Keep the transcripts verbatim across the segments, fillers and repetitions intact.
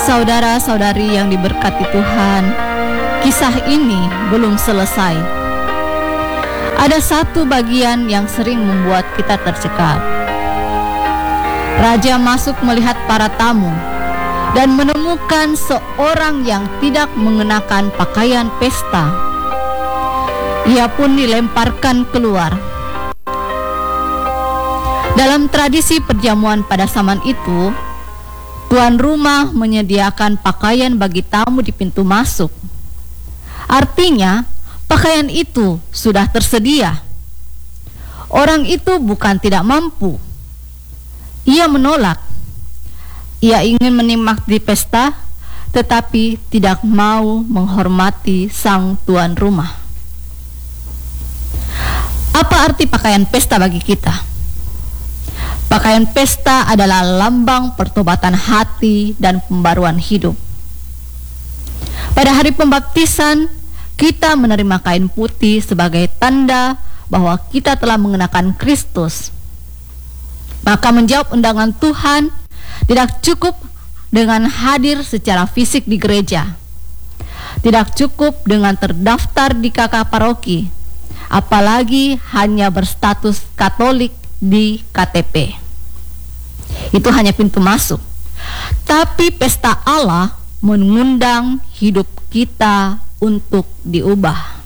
Saudara-saudari yang diberkati Tuhan, kisah ini belum selesai. Ada satu bagian yang sering membuat kita tercekat. Raja masuk melihat para tamu dan menemukan seorang yang tidak mengenakan pakaian pesta. Ia pun dilemparkan keluar. Dalam tradisi perjamuan pada zaman itu, tuan rumah menyediakan pakaian bagi tamu di pintu masuk. Artinya, pakaian itu sudah tersedia. Orang itu bukan tidak mampu. Ia menolak. Ia ingin menikmati pesta, tetapi tidak mau menghormati sang tuan rumah. Apa arti pakaian pesta bagi kita? Pakaian pesta adalah lambang pertobatan hati dan pembaruan hidup. Pada hari pembaptisan, kita menerima kain putih sebagai tanda bahwa kita telah mengenakan Kristus. Maka menjawab undangan Tuhan, tidak cukup dengan hadir secara fisik di gereja. Tidak cukup dengan terdaftar di K K paroki, apalagi hanya berstatus Katolik di K T P. Itu hanya pintu masuk. Tapi pesta Allah mengundang hidup kita untuk diubah.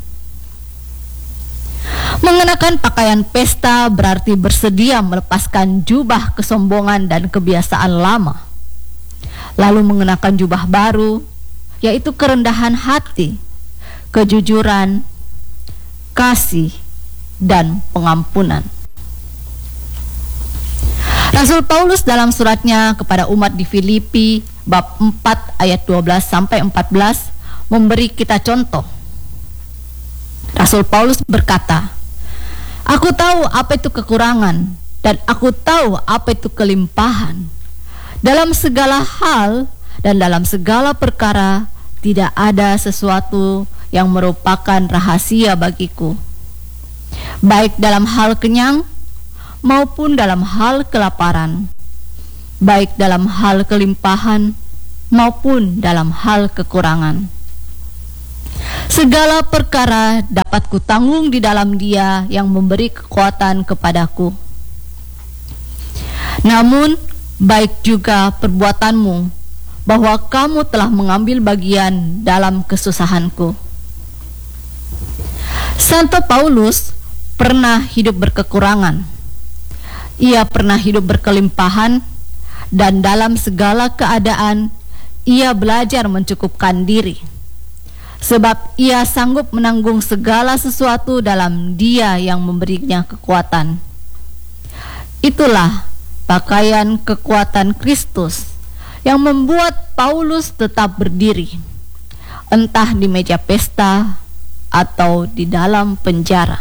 Mengenakan pakaian pesta berarti bersedia melepaskan jubah kesombongan dan kebiasaan lama, lalu mengenakan jubah baru, yaitu kerendahan hati, kejujuran, kasih, dan pengampunan. Rasul Paulus dalam suratnya kepada umat di Filipi bab empat ayat dua belas sampai empat belas memberi kita contoh. Rasul Paulus berkata, "Aku tahu apa itu kekurangan dan aku tahu apa itu kelimpahan. Dalam segala hal dan dalam segala perkara tidak ada sesuatu yang merupakan rahasia bagiku. Baik dalam hal kenyang maupun dalam hal kelaparan, baik dalam hal kelimpahan maupun dalam hal kekurangan. Segala perkara dapat kutanggung di dalam Dia yang memberi kekuatan kepadaku. Namun baik juga perbuatanmu, bahwa kamu telah mengambil bagian dalam kesusahanku." Santo Paulus pernah hidup berkekurangan. Ia pernah hidup berkelimpahan, dan dalam segala keadaan ia belajar mencukupkan diri, sebab ia sanggup menanggung segala sesuatu dalam Dia yang memberinya kekuatan. Itulah pakaian kekuatan Kristus yang membuat Paulus tetap berdiri, entah di meja pesta atau di dalam penjara.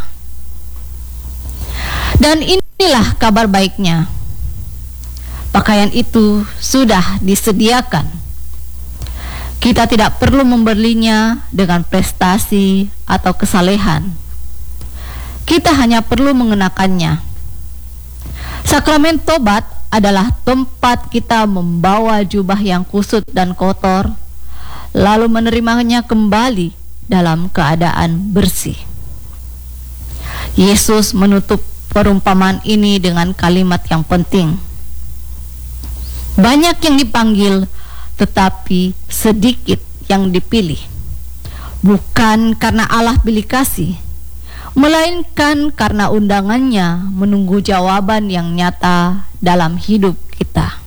Dan inilah kabar baiknya. Pakaian itu sudah disediakan. Kita tidak perlu membelinya dengan prestasi atau kesalehan. Kita hanya perlu mengenakannya. Sakramen tobat adalah tempat kita membawa jubah yang kusut dan kotor, lalu menerimanya kembali dalam keadaan bersih. Yesus menutup perumpamaan ini dengan kalimat yang penting. Banyak yang dipanggil, tetapi sedikit yang dipilih. Bukan karena Allah pilih kasih, melainkan karena undangannya menunggu jawaban yang nyata dalam hidup kita.